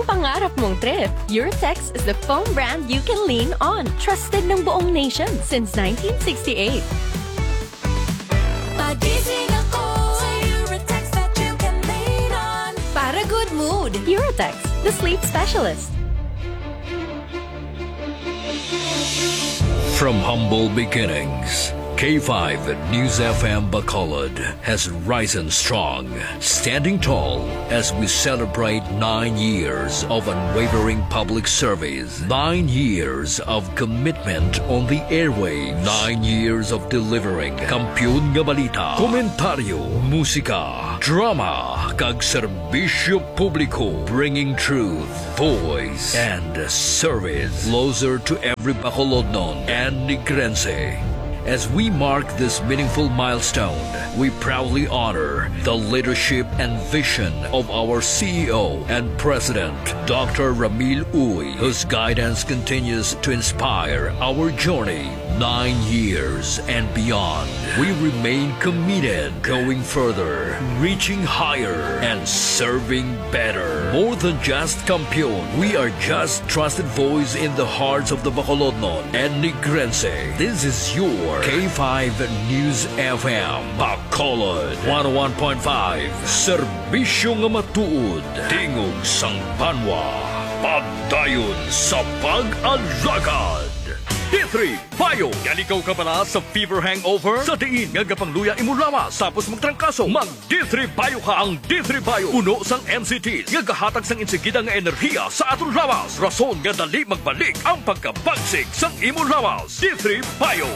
Anong pangarap mong trip? Eurotex is the foam brand you can lean on. Trusted ng buong nation since 1968. Pagising ako sa Eurotex that you can lean on. Para good mood. Eurotex, the sleep specialist. From humble beginnings, K5 News FM Bacolod has risen strong, standing tall as we celebrate 9 years of unwavering public service, 9 years of commitment on the airwaves, 9 years of delivering kampiyon nga balita, komentaryo, musika, drama, kag serbisyo publiko, bringing truth, voice, and service closer to every Bacolodnon and Negrense. As we mark this meaningful milestone, we proudly honor the leadership and vision of our CEO and President, Dr. Ramil Uy, whose guidance continues to inspire our journey 9 years and beyond. We remain committed, going further, reaching higher, and serving better. More than just kampiyon, we are just trusted voice in the hearts of the Bacolodnon and Negrense. This is your K5 News FM Bacolod 101.5. Serbisyo nga matuod, tingog sang banwa, pagdayon sa pag-alagad. D3 Bayo. Yan ikaw ka pala sa fever hangover? Sa diin nga gapangluya imo lawas tapos magtrangkaso. Mag D3 Bayo ka. Ang D3 Bayo puno sang MCT nga gahatag sang insigida nga enerhiya sa aton lawas. Rason nga dali magbalik ang pagkabagsik sang imo lawas. D3 Bayo.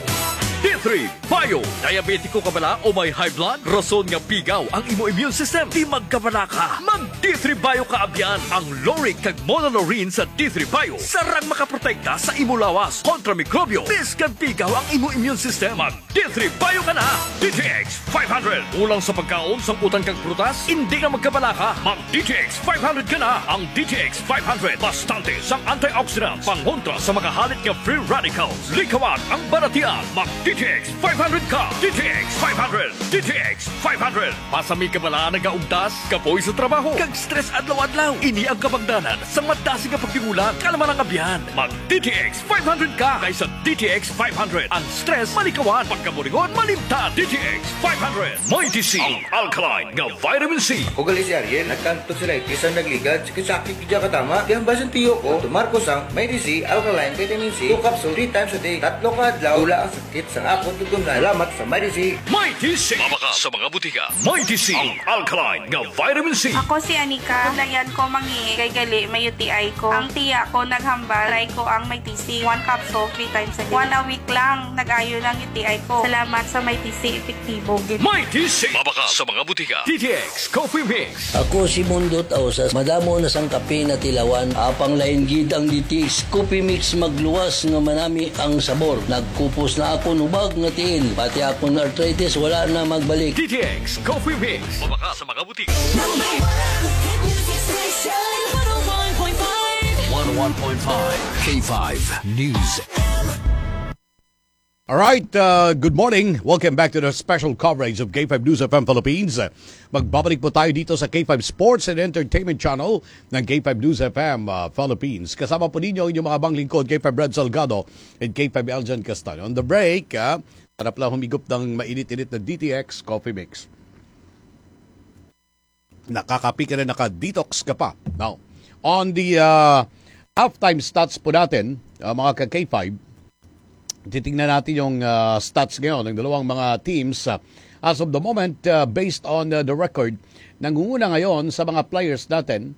D3 Bayo. Diabetiko ka bala o may high blood? Rason nga pigaw ang imo immune system. Di magkabala ka. Mag D3 Bayo ka abyan. Ang Loric kag Monolorine sa D3 Bayo sarang makaprotekta sa imo lawas kontra mikrobyo. Biskan pigaw ang imo immune system. Mag D3 Bayo ka na. DTX 500. Ulang sa pagkaon sang utang kag prutas, hindi ka magkabala ka. Mag DTX 500 ka na. Ang DTX 500 bastante sang antioxidants pangontra sa makahalit nga free radicals. Likawan ang baratian. Mag DTX 500 ka. DTX 500. DTX 500. Pasami ka bala nagaugtas, kapoy sa trabaho, kag stress adlaw-adlaw. Ini ang kabagdanan sa madasi nga pagtingulang kalaman ang abyan. Mag DTX 500 ka kaysa DTX 500. Ang stress malikawan, pagkaburingon malimtan. DTX 500. May DC ang alkaline nga vitamin C. Ugali si Ariel, nagkanto sila isang nagligad, sakit kidya katama. Yang basan tiyo ko, tumarko sang may DC alkaline vitamin C. 2 capsule 3 times a day. 3 ka adlaw, wala ang sakit sa akot tugong na. Salamat sa may DC. May DC. Mabaka sa mga butika. May DC ang alkaline nga vitamin C. Ako si Anika. Layan ko mangi kay gali may UTI ko. Ang tiya ko naghambal. Try ko ang may TC. 1 capsule 3 times a day. 1 a week lang. Nag-ayo lang UTI ko. Salamat sa may TC. Epektibo. May TC. Mabaka sa mga butika. DTX Coffee Mix. Ako si Mundo Tausas. Madamo na sang kape na tilawan. Apang lain gid ang DTX Coffee Mix magluwas nga manami ang sabor. Nagkupos na ako nubag nga tiil. Pati ako na arthritis wala na magbalik. DTX Coffee Mix. Mabaka sa mga butika. Number 1 hit music station 101.5 K5 News. Alright, good morning. Welcome back to the special coverage of K5 News FM Philippines. Magbabalik po tayo dito sa K5 Sports and Entertainment Channel ng K5 News FM Philippines. Kasama po ninyo inyong mga banglingkod, K5 Brad Salgado and K5 Eljan Castaño. On the break, harap lang humigop ng mainit-init na DTX Coffee Mix. Nakakapi ka na, naka-detox ka pa. Now, on the halftime stats po natin, mga ka-K5, titingnan natin yung stats ngayon ng dalawang mga teams. As of the moment, based on the record, nangunguna ngayon sa mga players natin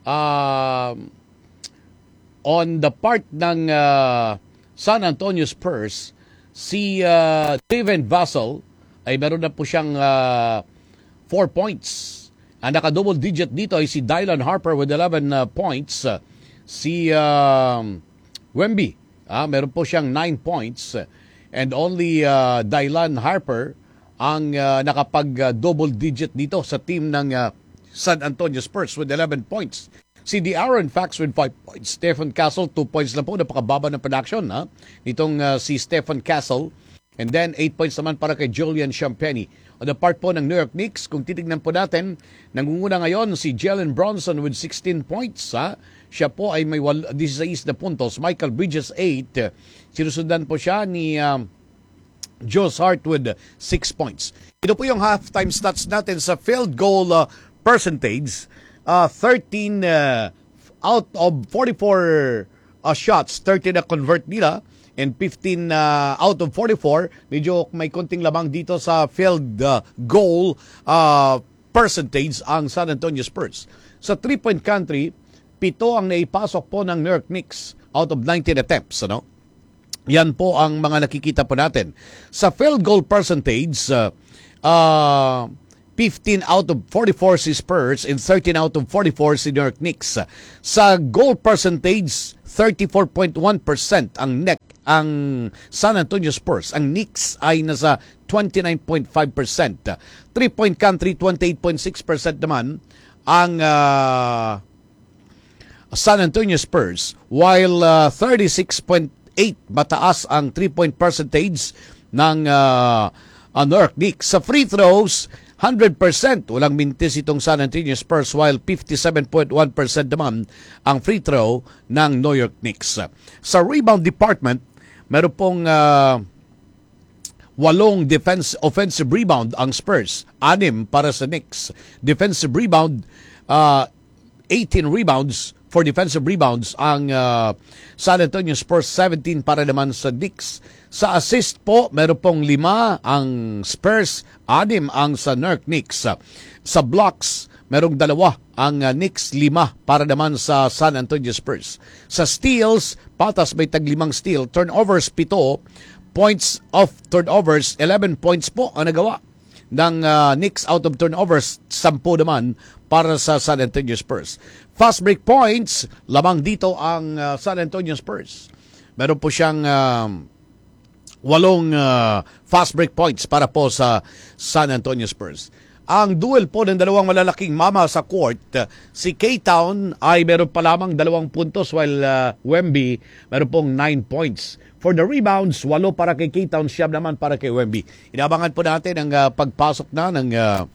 on the part ng San Antonio Spurs, si David Vassell ay meron na po siyang 4 points. Ang naka-double digit dito ay si Dylan Harper with 11 points. Si Wemby, meron po siyang 9 points. And only Dylan Harper ang nakapag-double digit dito sa team ng San Antonio Spurs with 11 points. Si De'Aaron Fox with 5 points. Stephen Castle, 2 points lang po. Napakababa ng production nitong si Stephen Castle. And then 8 points naman para kay Julian Champagny. On the part po ng New York Knicks, kung titignan po natin, nangunguna ngayon si Jalen Bronson with 16 points. Siya po ay may 16 na puntos. Michael Bridges 8. Sinusundan po siya ni Josh Hart with 6 points. Ito po yung halftime stats natin sa field goal percentage. 13 out of 44 shots, 30 na convert nila. And 15 out of 44, medyo may konting lamang dito sa field goal percentage ang San Antonio Spurs. Sa 3-point country, 7 ang naipasok po ng New York Knicks out of 19 attempts. Yan po ang mga nakikita po natin. Sa field goal percentage, 15 out of 44 si Spurs and 13 out of 44 si New York Knicks. Sa goal percentage, 34.1% ang San Antonio Spurs. Ang Knicks ay nasa 29.5%. 3-point country, 28.6% naman ang San Antonio Spurs, while 36.8 mataas ang 3-point percentage ng New York Knicks. Sa free throws, 100%. Walang mintis itong San Antonio Spurs, while 57.1% naman ang free throw ng New York Knicks. Sa rebound department, meron pong 8 offensive rebound ang Spurs, 6 para sa Knicks. Defensive rebound, 18 rebounds for defensive rebounds ang San Antonio Spurs, 17 para naman sa Knicks. Sa assist po, meron pong 5 ang Spurs, 6 ang sa New York Knicks. Sa blocks, merong 2 ang Knicks, 5 para naman sa San Antonio Spurs. Sa steals, patas may tag-5 steal. Turnovers, 7. Points of turnovers, 11 points po ang nagawa ng Knicks out of turnovers, 10 naman para sa San Antonio Spurs. Fast break points, lamang dito ang San Antonio Spurs. Meron po siyang 8 fast break points para po sa San Antonio Spurs. Ang duel po ng dalawang malalaking mama sa court, si K-Town ay meron pa lamang 2 puntos while Wemby meron pong 9 points. For the rebounds, 8 para kay K-Town, 9 naman para kay Wemby. Inabangan po natin ang pagpasok na ng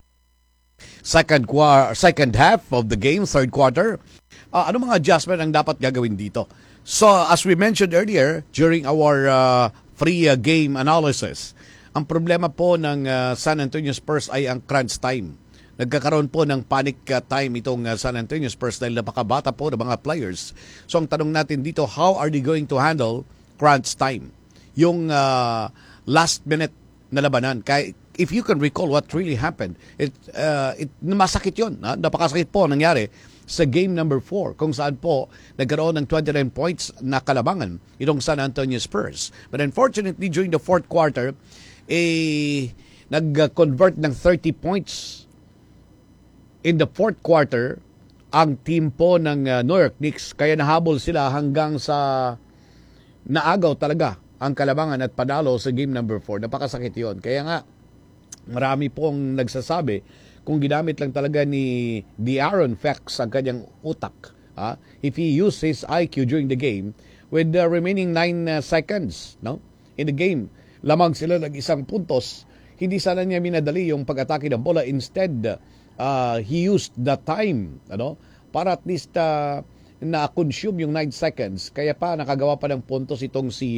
second half of the game, third quarter. Ano mga adjustment ang dapat gagawin dito? So, as we mentioned earlier, during our free game analysis, ang problema po ng San Antonio Spurs ay ang crunch time. Nagkakaroon po ng panic time itong San Antonio Spurs dahil napakabata po ng mga players. So, ang tanong natin dito, how are they going to handle crunch time? Yung last minute na labanan. If you can recall what really happened, masakit yun. Napakasakit po nangyari sa game number 4 kung saan po nagkaroon ng 29 points na kalabangan itong San Antonio Spurs. But unfortunately, during the fourth quarter, nag-convert ng 30 points in the fourth quarter ang team po ng New York Knicks. Kaya nahabol sila hanggang sa naagaw talaga ang kalabangan at panalo sa game number 4. Napakasakit yun. Kaya nga, marami pong nagsasabi kung ginamit lang talaga ni Aaron Fox ang kanyang utak. If he used his IQ during the game, with the remaining 9 seconds in the game, lamang sila ng 1 puntos, hindi sana niya minadali yung pag-atake ng bola. Instead, he used the time para at least na-consume yung 9 seconds. Kaya pa nakagawa pa ng puntos itong si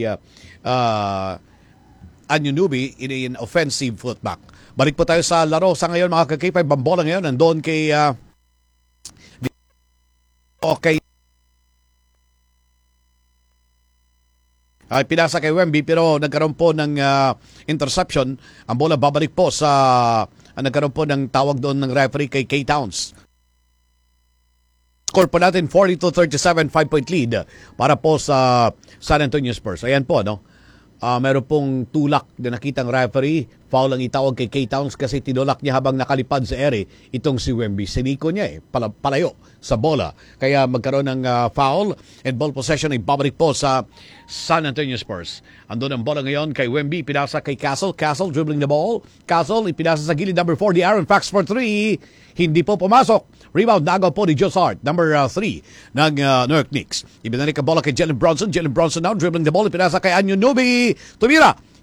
Anunoby in offensive footback. Balik po tayo sa laro sa ngayon mga kakipay. Bambola ngayon nandoon kay pinasa kay Wemby pero nagkaroon po ng interception. Ang bola babalik po sa nagkaroon po ng tawag doon ng referee kay K-Towns. Score po natin 40-37, 5-point lead para po sa San Antonio Spurs. Ayan po, meron pong tulak na nakitang referee. Foul ang itawag kay K-Towns kasi tinulak niya habang nakalipad sa ere itong si Wemby. Siniko niya palayo sa bola. Kaya magkaroon ng foul and ball possession ay babalik po sa San Antonio Spurs. Andun ang bola ngayon kay Wemby. Pinasa kay Castle. Castle dribbling the ball. Castle ipinasa sa gilid number 4 di Aaron Fox for 3. Hindi po pumasok. Rebound nagaw po ni Josh Hart, number 3 ng New York Knicks. Ibinalik ang bola kay Jalen Bronson. Jalen Bronson now dribbling the ball. Ipinasa kay Anunoby. Tumira.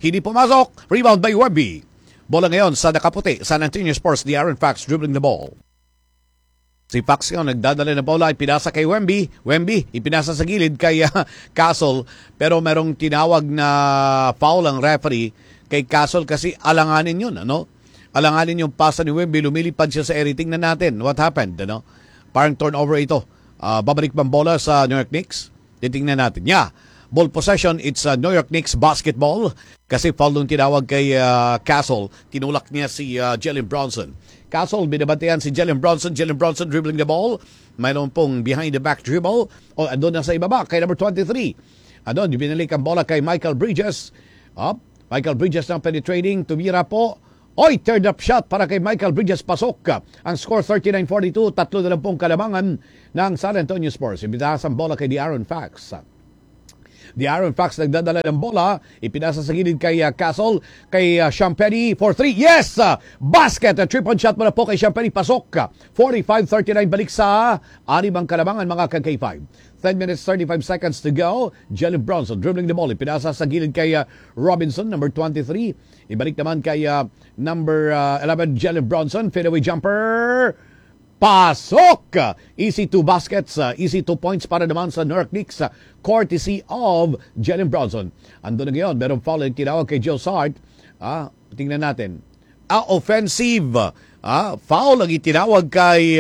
Hindi pumasok. Rebound by Wemby. Bola ngayon sa nakaputi. San Antonio Spurs, the Aaron Fox dribbling the ball. Si Fox ngayon nagdadala ng bola, ipinasa kay Wemby. Wemby, ipinasa sa gilid kay Castle. Pero merong tinawag na foul ang referee kay Castle kasi alanganin yun. Alanganin yung pasa ni Wemby, lumilipad siya sa area. Tingnan natin what happened. Parang turnover ito. Babalik bang bola sa New York Knicks? Titingnan natin. Ball possession, it's New York Knicks basketball. Kasi foul nung tinawag kay Castle. Tinulak niya si Jalen Bronson. Castle, binabantayan si Jalen Bronson. Jalen Bronson dribbling the ball. Mayroon pong behind the back dribble. Andun na sa ibaba kay number 23. Andun, binalik ang bola kay Michael Bridges. Michael Bridges ng penetrating. Tumira po. Third up shot para kay Michael Bridges. Pasok. Ang score 39-42. 3 na lang pong kalamangan ng San Antonio Spurs. Ibitaas ang bola kay De'Aaron Fox. The Aaron Fox nagdadala ng bola. Ipinasa sa gilid kay Castle. Kay Champagny for 3. Yes! Basket! Triple shot mo na po kay Champagny. Pasok. 45-39 balik sa anibang kalamangan mga ka-K5. 10 minutes 35 seconds to go. Jalen Bronson dribbling the ball. Ipinasa sa gilid kay Robinson, number 23. Ibalik naman kay number 11, Jalen Bronson. Fadeaway jumper. Pasok! Easy 2 baskets, easy 2 points para naman sa New York Knicks, courtesy of Jalen Bronson. Ando na ngayon, merong foul yung tinawag kay Joe Sart. Tingnan natin. Offensive. Foul ang itinawag kay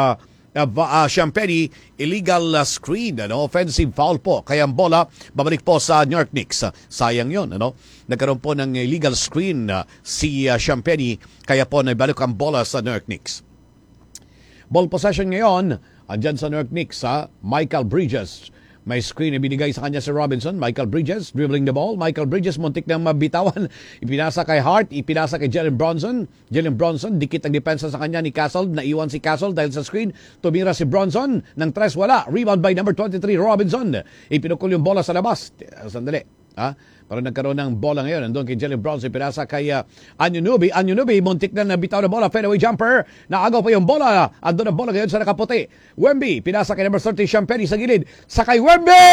Champagny, illegal screen. Offensive foul po. Kaya ang bola, babalik po sa New York Knicks. Sayang yun. Nagkaroon po ng illegal screen si Champagny. Kaya po naibalik ang bola sa New York Knicks. Ball possession ngayon, andyan sa New York Knicks, Michael Bridges. May screen na binigay sa kanya si Robinson. Michael Bridges, dribbling the ball. Michael Bridges, muntik nang mabitawan. Ipinasa kay Hart, ipinasa kay Jalen Bronson. Jalen Bronson, dikit ang depensa sa kanya ni Castle. Naiwan si Castle dahil sa screen. Tumira si Bronson. Ng 3, wala. Rebound by number 23, Robinson. Ipinukul yung bola sa labas. Sandali. Pero nagkaroon ng bola ngayon. Nandun kay Jalen Bronson. Pinasa kay Anunoby. Anunoby, muntik na nabitaw na bola. Fadeaway jumper. Naagaw pa yung bola. Andun ang bola ngayon sa nakaputi. Wemby. Pinasa kay number 30, Champagny sa gilid. Sa kay Wemby!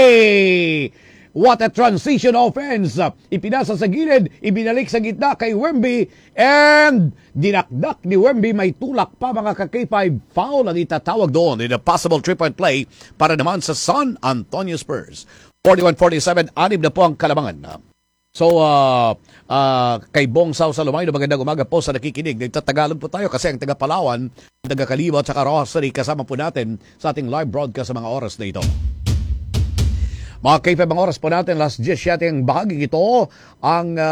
What a transition offense. Ipinasa sa gilid. Ibinalik sa gitna kay Wemby. And dinakdak ni Wemby. May tulak pa mga ka-K5. Foul ang itatawag doon in a possible 3-point play para naman sa San Antonio Spurs. 41-47, 6 na po ang kalamangan. So, kay Bong Sao Salomay, magandang umaga po sa nakikinig. Nagtatagalog po tayo kasi ang taga-Palawan, taga-Kalibo at saka Rosary, kasama po natin sa ating live broadcast sa mga oras na ito. Mga K5, mga oras po natin, last 10 ang bahagi ito, ang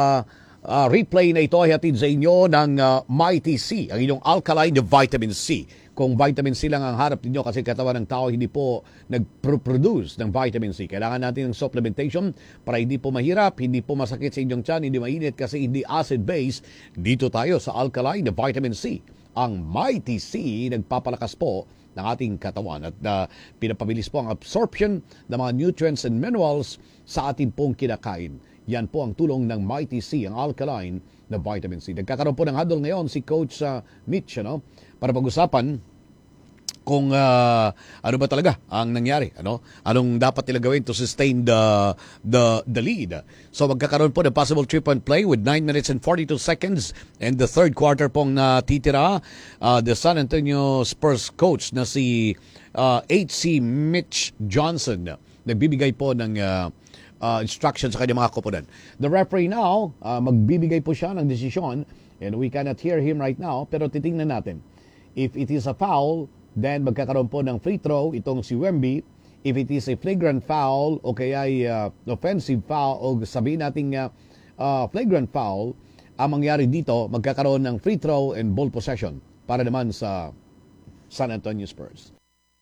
replay na ito ay hatid sa inyo ng Mighty C, ang inyong alkaline na vitamin C. Kung vitamin C lang ang harap ninyo kasi katawan ng tao hindi po nag-produce ng vitamin C. Kailangan natin ng supplementation para hindi po mahirap, hindi po masakit sa inyong tiyan, hindi mainit kasi hindi acid-based. Dito tayo sa alkaline na vitamin C. Ang Mighty C nagpapalakas po ng ating katawan at pinapabilis po ang absorption ng mga nutrients and minerals sa ating pong kinakain. Yan po ang tulong ng Mighty C, ang alkaline na vitamin C. Nagkakaroon po ng huddle ngayon si Coach Mitch, para pag-usapan kung ano ba talaga ang nangyari, anong dapat nila gawin to sustain the lead. So magkakaroon po ng possible 3-point play with 9 minutes and 42 seconds and the third quarter pong natitira. The San Antonio Spurs coach na si HC Mitch Johnson nagbibigay po ng instructions sa kanyang mga koponan. The referee now, magbibigay po siya ng desisyon and we cannot hear him right now, pero titingnan natin. If it is a foul, then magkakaroon po ng free throw itong si Wemby. If it is a flagrant foul o kaya ay offensive foul o sabihin nating flagrant foul, ang mangyari dito, magkakaroon ng free throw and ball possession para naman sa San Antonio Spurs.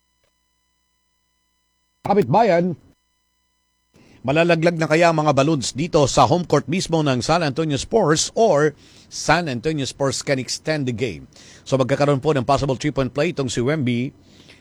Kapitbayan, malalaglag na kaya ang mga balloons dito sa home court mismo ng San Antonio Spurs or San Antonio Spurs can extend the game. So magkakaroon po ng possible 3-point play itong si Wemby,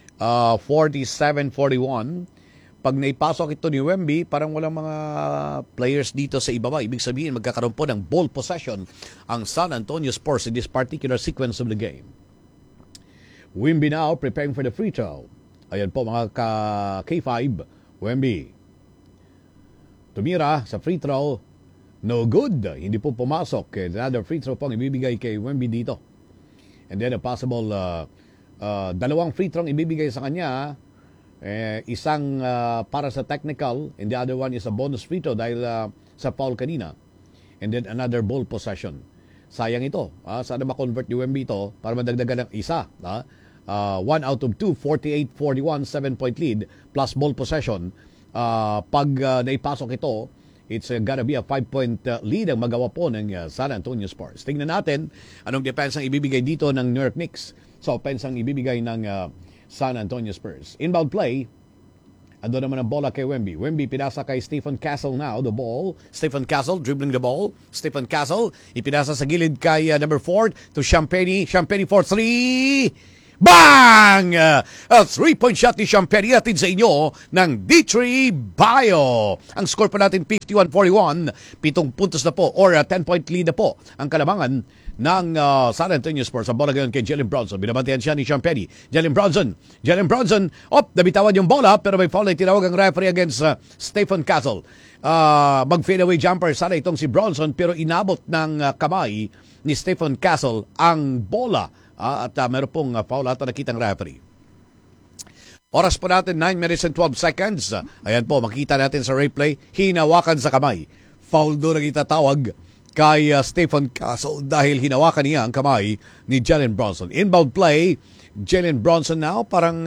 47-41. Pag naipasok ito ni Wemby, parang walang mga players dito sa ibaba. Ibig sabihin magkakaroon po ng ball possession ang San Antonio Spurs in this particular sequence of the game. Wemby now preparing for the free throw. Ayan po mga K5, Wemby. Tumira sa free throw. No good. Hindi po pumasok. Another free throw pong ibibigay kay Wemby dito. And then a possible dalawang free throw ibibigay sa kanya. Isang para sa technical and the other one is a bonus free throw dahil sa foul kanina. And then another ball possession. Sayang ito. Sana ma-convert ni Wemby ito para madagdagan ng isa. 1 out of 2, 48-41, 7-point lead plus ball possession. Pag naipasok ito, it's gonna be a 5-point lead ang magawa po ng San Antonio Spurs. Tingnan natin anong depensa ang ibibigay dito ng New York Knicks sa offense ang ibibigay ng San Antonio Spurs. Inbound play. Ando naman ang bola kay Wemby. Wemby pinasa kay Stephen Castle now. The ball. Stephen Castle dribbling the ball. Stephen Castle ipinasa sa gilid kay number 4 to Champagny. Champagny for 3. Bang! A 3-point shot ni Champagny atin sa inyo ng D3 Bio. Ang score pa natin 51-41. 7 puntos na po or 10-point lead na po ang kalamangan ng San Antonio Spurs. Ang bola ngayon kay Jalen Bronson. Binabantayan siya ni Champagny. Jalen Bronson. Nabitawan yung bola pero may foul na tinawag ang referee against Stephen Castle. Mag-fade away jumper sana itong si Bronson pero inabot ng kamay ni Stephen Castle ang bola. At meron pong foul at nakitang referee. Oras po natin 9 minutes and 12 seconds. Ayan po, makita natin sa replay, hinawakan sa kamay. Foul doon ang itatawag kay Stephen Castle dahil hinawakan niya ang kamay ni Jalen Bronson. Inbound play, Jalen Bronson now, parang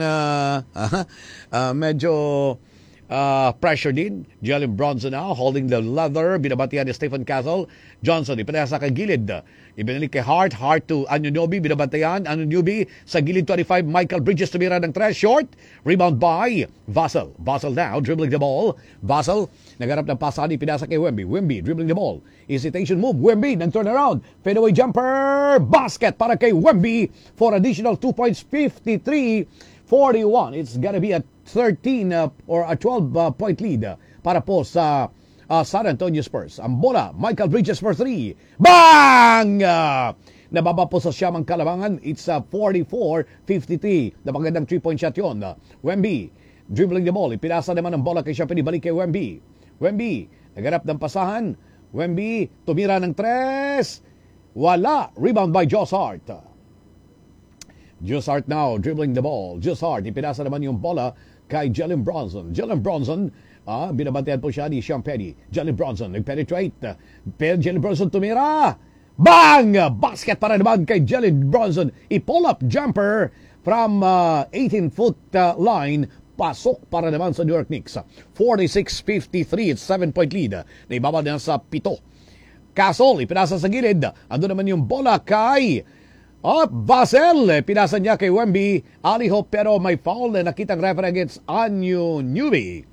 medyo pressure din. Jalen Bronson now holding the leather. Binabatihan ni Stephen Castle. Johnson, ipinasa kay gilid. Ibinalik kay Hart to Anunoby. Binabantayan. Anunoby sa gilid 25. Michael Bridges tumira ng 3. Short. Rebound by Vassell. Vassell now dribbling the ball. Vassell nagharap ng pasan. Ipinasa kay Wemby. Wemby dribbling the ball. Hesitation move. Wemby ng turnaround. Fadeaway jumper. Basket para kay Wemby for additional 2 points. 53-41. It's gonna be a 13 or a 12 point lead para po sa San Antonio Spurs. Ang bola, Michael Bridges for 3. Bang! Nababa po sa siyamang kalamangan. It's 44-53. Napagandang 3-point shot yun. Wemby, dribbling the ball. Ipinasa naman ang bola kay Champagny. Balik kay Wemby. Wemby, nagharap ng pasahan. Wemby, tumira ng 3. Wala. Rebound by Josh Hart. Josh Hart now dribbling the ball. Josh Hart, ipinasa naman yung bola kay Jalen Bronson. Jalen Bronson, binabantayan po siya ni Champagny. Jalen Bronson, nag-penetrate. Jalen Bronson tumira. Bang! Basket para naman kay Jalen Bronson. I-pull up jumper from 18-foot line. Pasok para naman sa New York Knicks. 46-53, it's 7-point lead. Naibaba na sa 7. Castle, ipinasa sa gilid. Ando naman yung bola kay Vassell. Pinasa niya kay Wemby. Aliho pero may foul na nakitang referee against Anunoby.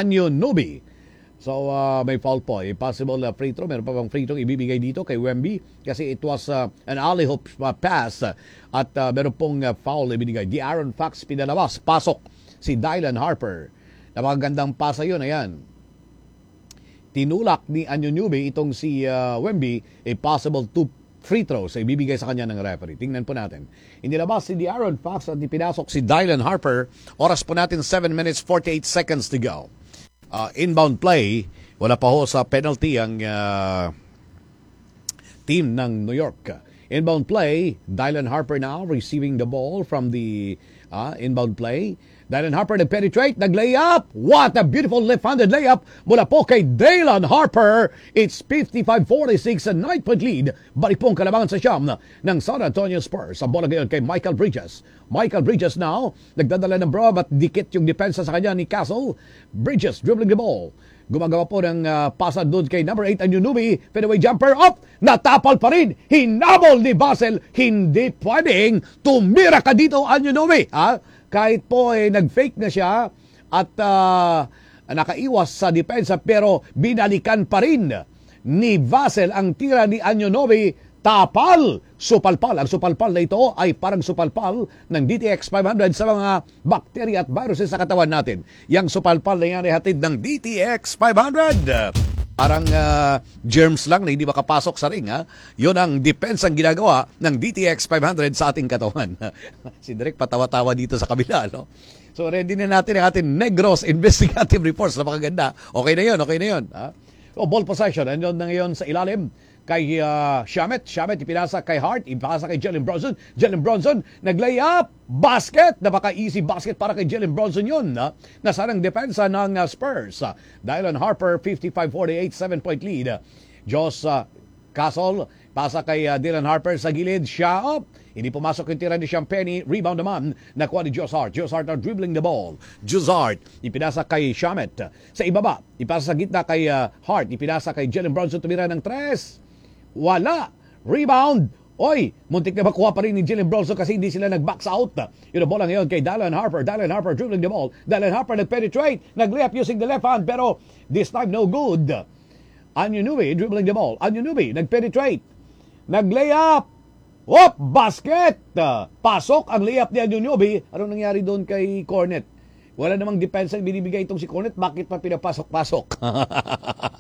So may foul po. Possible free throw. Meron pa bang free throw ibibigay dito kay Wemby? Kasi it was an Aliho pass. At meron pong foul ibinigay. De'Aaron Fox pinalabas. Pasok si Dylan Harper. Napakagandang pasa yun. Ayan. Tinulak ni Anunoby itong si Wemby. A possible 2 free throws ay ibibigay sa kanya ng referee. Tingnan po natin. Inilabas si De'Aaron Fox at ipinasok si Dylan Harper. Oras po natin 7 minutes 48 seconds to go. Inbound play. Wala pa ho sa penalty ang team ng New York. Inbound play. Dylan Harper now receiving the ball from the inbound play. Dylan Harper nag-penetrate, nag-layup. What a beautiful left-handed layup mula po kay Dylan Harper. It's 55-46, a 9-point lead. Balik pong kalamangan sa siyam ng San Antonio Spurs. Ang bola ngayon kay Michael Bridges. Michael Bridges now, nagdadala ng bro at dikit yung depensa sa kanya ni Castle. Bridges dribbling the ball. Gumagawa po ng pasa doon kay number 8 Anunoby. Fadeaway jumper up. Natapal pa rin. Hinabol ni Vassell. Hindi pwedeng tumira ka dito Anunoby. Kahit po nag-fake na siya at nakaiwas sa depensa pero binalikan pa rin ni Vassell ang tira ni Anunoby. Tapal! Supalpal. Ang supalpal na ito ay parang supalpal ng DTX 500 sa mga bakterya at viruses sa katawan natin. Yang supalpal na yan ay hatid ng DTX 500. Parang germs lang na hindi makapasok sa ring. Yun ang depensa ang ginagawa ng DTX 500 sa ating katawan. Si Direk patawa-tawa dito sa kabila. No? So ready na natin ang ating Negros Investigative Reports. Napakaganda. Okay na yun. ball possession. Andun na ngayon sa ilalim kay Shamet. Shamet ipinasa kay Hart. Ipinasa kay Jalen Bronson. Jalen Bronson nag-lay up. Basket. Napaka-easy basket para kay Jalen Bronson yun. Nasarang depensa ng Spurs. Dylan Harper, 55-48, 7-point lead. Josh Castle, pasa kay Dylan Harper sa gilid. Siya up. Hindi pumasok yung tira ni Champagne. Rebound naman. Nakuha ni Josh Hart. Josh Hart are dribbling the ball. Josh Hart. Ipinasa kay Shamet. Sa ibaba. Ipasa sa gitna kay Hart. Ipinasa kay Jalen Bronson. Tumira ng 3. Wala. Rebound. Oy, muntik na makuha pa rin ni Jalen Bronson kasi hindi sila nag-box out. Yun ang bola ngayon kay Dylan Harper. Dylan Harper dribbling the ball. Dylan Harper nag-penetrate. Nag-layup using the left hand pero this time no good. Anunoby dribbling the ball. Anunoby nag-penetrate. Nag-layup. Whoop! Basket! Pasok ang layup ni Anunoby. Anong nangyari doon kay Cornet? Wala namang depensa binibigay itong si Cornet. Bakit pa pinapasok-pasok?